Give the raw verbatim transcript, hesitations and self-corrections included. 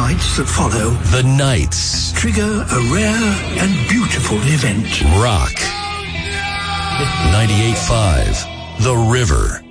nights that follow The nights. trigger a rare and beautiful event. Rock. ninety-eight point five. The River.